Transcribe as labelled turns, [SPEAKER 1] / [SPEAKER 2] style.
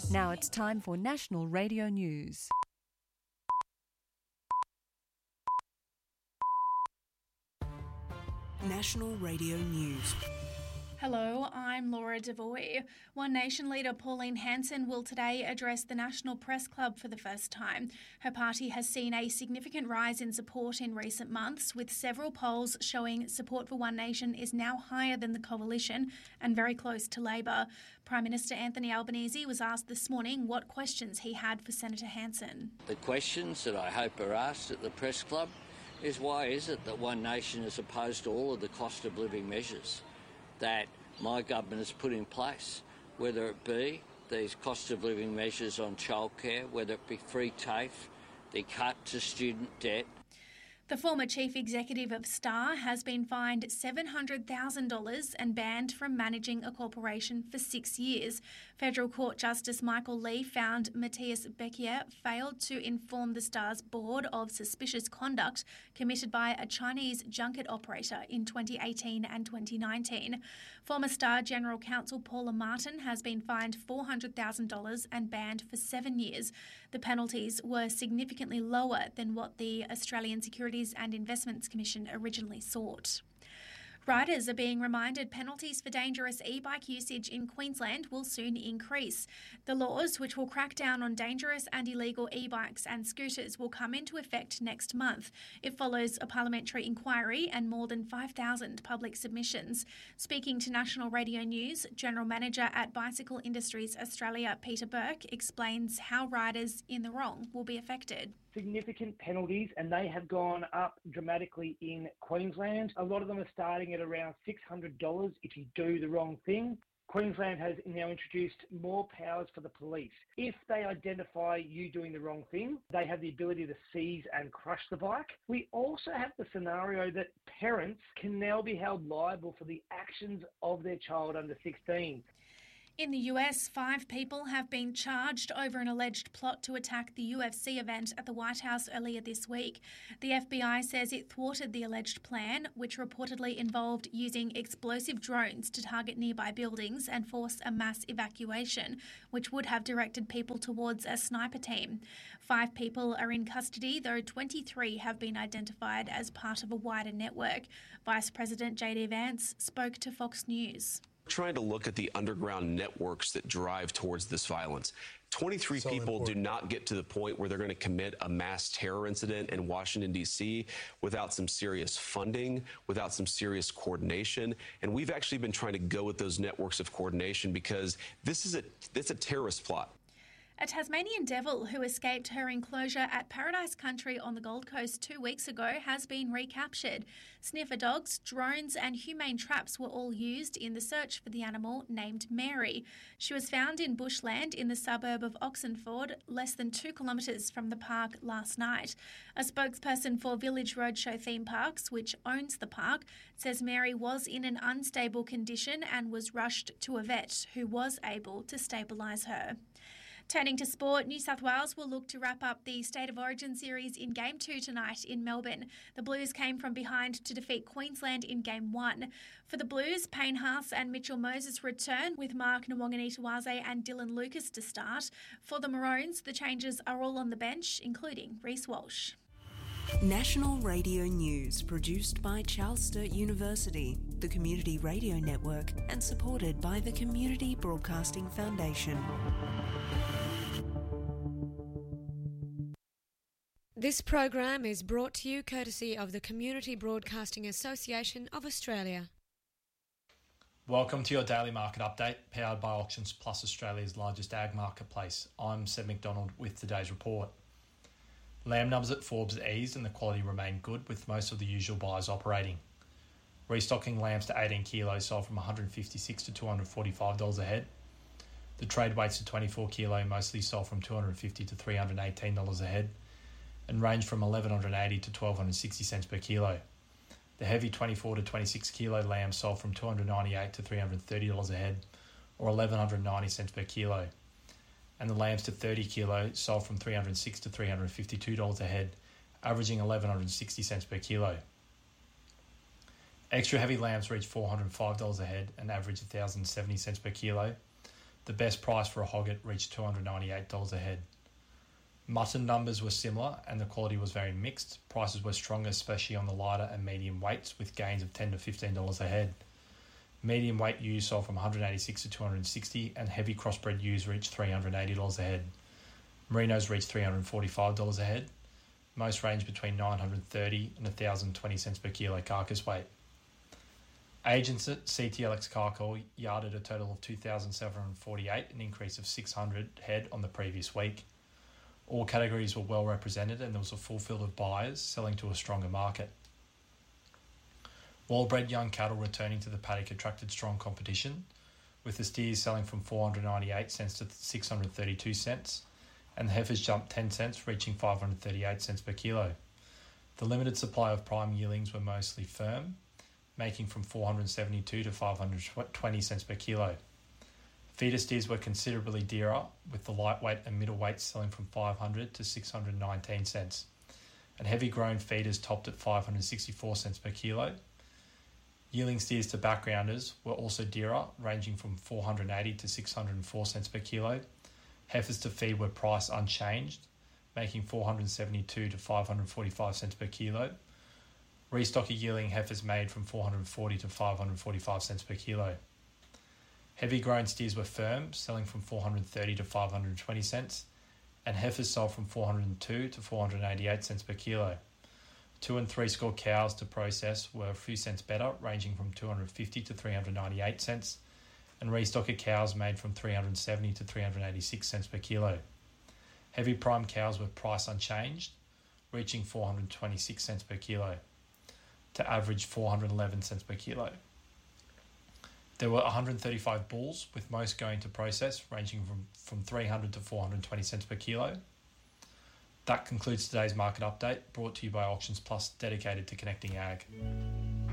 [SPEAKER 1] Now it's time for National Radio News.
[SPEAKER 2] National Radio News.
[SPEAKER 3] Hello, I'm Laura Devoy. One Nation leader Pauline Hanson will today address the National Press Club for the first time. Her party has seen a significant rise in support in recent months, with several polls showing support for One Nation is now higher than the Coalition and very close to Labor. Prime Minister Anthony Albanese was asked this morning what questions he had for Senator Hanson.
[SPEAKER 4] The questions that I hope are asked at the Press Club is why is it that One Nation is opposed to all of the cost of living measures that my government has put in place, whether it be these cost of living measures on childcare, whether it be free TAFE, the cut to student debt.
[SPEAKER 3] The former chief executive of Star has been fined $700,000 and banned from managing a corporation for 6 years. Federal Court Justice Michael Lee found Matthias Beckier failed to inform the Star's board of suspicious conduct committed by a Chinese junket operator in 2018 and 2019. Former Star General Counsel Paula Martin has been fined $400,000 and banned for 7 years. The penalties were significantly lower than what the Australian Securities and Investments Commission originally sought. Riders are being reminded penalties for dangerous e-bike usage in Queensland will soon increase. The laws, which will crack down on dangerous and illegal e-bikes and scooters, will come into effect next month. It follows a parliamentary inquiry and more than 5,000 public submissions. Speaking to National Radio News, General Manager at Bicycle Industries Australia, Peter Burke, explains how riders in the wrong will be affected.
[SPEAKER 5] Significant penalties, and they have gone up dramatically in Queensland. A lot of them are starting at around $600 if you do the wrong thing. Queensland has now introduced more powers for the police. If they identify you doing the wrong thing, they have the ability to seize and crush the bike. We also have the scenario that parents can now be held liable for the actions of their child under 16.
[SPEAKER 3] In the US, 5 people have been charged over an alleged plot to attack the UFC event at the White House earlier this week. The FBI says it thwarted the alleged plan, which reportedly involved using explosive drones to target nearby buildings and force a mass evacuation, which would have directed people towards a sniper team. 5 people are in custody, though 23 have been identified as part of a wider network. Vice President JD Vance spoke to Fox News.
[SPEAKER 6] Trying to look at the underground networks that drive towards this violence. 23 people do not get to the point where they're going to commit a mass terror incident in Washington, D.C. without some serious funding, without some serious coordination. And we've actually been trying to go with those networks of coordination because it's a terrorist plot.
[SPEAKER 3] A Tasmanian devil who escaped her enclosure at Paradise Country on the Gold Coast 2 weeks ago has been recaptured. Sniffer dogs, drones and humane traps were all used in the search for the animal named Mary. She was found in bushland in the suburb of Oxenford, less than 2 kilometres from the park last night. A spokesperson for Village Roadshow Theme Parks, which owns the park, says Mary was in an unstable condition and was rushed to a vet who was able to stabilise her. Turning to sport, New South Wales will look to wrap up the State of Origin series in Game 2 tonight in Melbourne. The Blues came from behind to defeat Queensland in Game 1. For the Blues, Payne Haas and Mitchell Moses return with Mark Nwanganitawaze and Dylan Lucas to start. For the Maroons, the changes are all on the bench, including Reece Walsh.
[SPEAKER 2] National Radio News, produced by Charles Sturt University, the Community Radio Network, and supported by the Community Broadcasting Foundation.
[SPEAKER 7] This program is brought to you courtesy of the Community Broadcasting Association of Australia.
[SPEAKER 8] Welcome to your daily market update, powered by Auctions Plus, Australia's largest ag marketplace. I'm Seb McDonald with today's report. Lamb numbers at Forbes eased and the quality remained good, with most of the usual buyers operating. Restocking lambs to 18 kilos sold from $156 to $245 a head. The trade weights to 24 kilo mostly sold from $250 to $318 a head, and range from $1,180 to $1,260 per kilo. The heavy 24 to 26 kilo lamb sold from $298 to $330 a head, or $1,190 per kilo. And the lambs to 30 kilo sold from $306 to $352 a head, averaging $1,160 per kilo. Extra heavy lambs reached $405 a head and averaged $1,070 per kilo. The best price for a hogget reached $298 a head. Mutton numbers were similar and the quality was very mixed. Prices were stronger, especially on the lighter and medium weights, with gains of $10 to $15 a head. Medium weight ewes sold from $186 to $260, and heavy crossbred ewes reached $380 a head. Merinos reached $345 a head. Most range between $930 and $1,020 per kilo carcass weight. Agents at CTLX Carcoal yarded a total of 2,748, an increase of 600 head on the previous week. All categories were well represented and there was a full field of buyers selling to a stronger market. Well-bred young cattle returning to the paddock attracted strong competition, with the steers selling from 498 cents to 632 cents, and the heifers jumped 10 cents, reaching 538 cents per kilo. The limited supply of prime yearlings were mostly firm, making from 472 to 520 cents per kilo. Feeder steers were considerably dearer, with the lightweight and middleweight selling from 500 to 619 cents, and heavy grown feeders topped at 564 cents per kilo. Yearling steers to backgrounders were also dearer, ranging from 480 to 604 cents per kilo. Heifers to feed were priced unchanged, making 472 to 545 cents per kilo. Restocker yearling heifers made from 440 to 545 cents per kilo. Heavy grown steers were firm, selling from 430 to 520 cents, and heifers sold from 402 to 488 cents per kilo. 2 and 3 score cows to process were a few cents better, ranging from 250 to 398 cents, and restocker cows made from 370 to 386 cents per kilo. Heavy prime cows were priced unchanged, reaching 426 cents per kilo, to average 411 cents per kilo. There were 135 bulls, with most going to process, ranging from 300 to 420 cents per kilo. That concludes today's market update, brought to you by Auctions Plus, dedicated to connecting ag.